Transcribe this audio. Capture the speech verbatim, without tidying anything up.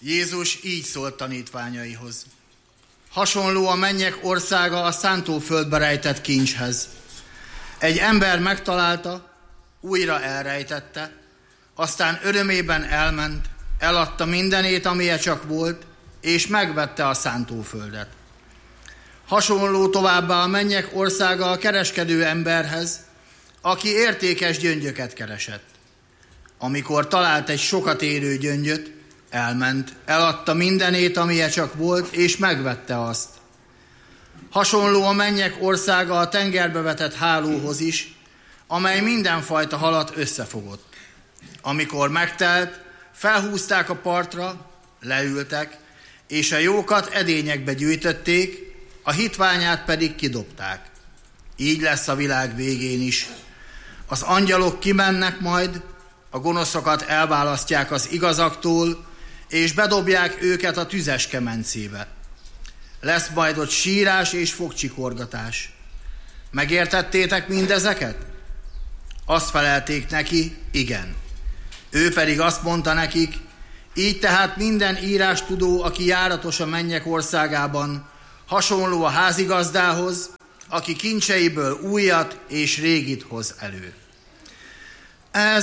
Jézus így szólt tanítványaihoz. Hasonló a mennyek országa a szántóföldbe rejtett kincshez. Egy ember megtalálta, újra elrejtette, aztán örömében elment, eladta mindenét, amilyen csak volt, és megvette a szántóföldet. Hasonló továbbá a mennyek országa a kereskedő emberhez, aki értékes gyöngyöket keresett. Amikor talált egy sokat érő gyöngyöt, elment, eladta mindenét, amilyen csak volt, és megvette azt. Hasonló a mennyek országa a tengerbe vetett hálóhoz is, amely mindenfajta halat összefogott. Amikor megtelt, felhúzták a partra, leültek, és a jókat edényekbe gyűjtötték, a hitványát pedig kidobták. Így lesz a világ végén is. Az angyalok kimennek majd, a gonoszokat elválasztják az igazaktól, és bedobják őket a tüzes kemencébe. Lesz majd ott sírás és fogcsikorgatás. Megértettétek mindezeket? Azt felelték neki, igen. Ő pedig azt mondta nekik, így tehát minden írástudó, aki járatos a mennyek országában, hasonló a házigazdához, aki kincseiből újat és régit hoz elő. Ez